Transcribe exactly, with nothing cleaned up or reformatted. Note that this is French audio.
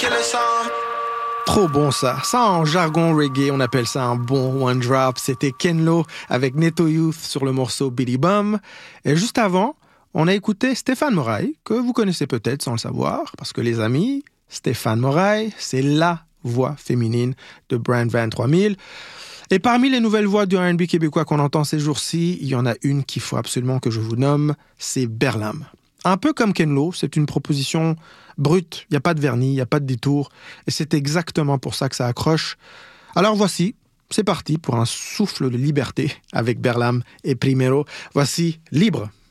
Trop bon ça. Ça en jargon reggae, on appelle ça un bon one drop. C'était Ken Lo avec Netto Youth sur le morceau Billy Bum. Et juste avant, on a écouté Stéphane Moraille, que vous connaissez peut-être sans le savoir, parce que les amis, Stéphane Moraille, c'est la voix féminine de Brand vingt-trois mille. Et parmi les nouvelles voix du R and B québécois qu'on entend ces jours-ci, il y en a une qu'il faut absolument que je vous nomme, c'est Berlam. Un peu comme Ken Lo, c'est une proposition brute, il n'y a pas de vernis, il n'y a pas de détour, et c'est exactement pour ça que ça accroche. Alors voici, c'est parti pour un souffle de liberté avec Berlam et Primero. Voici Libre.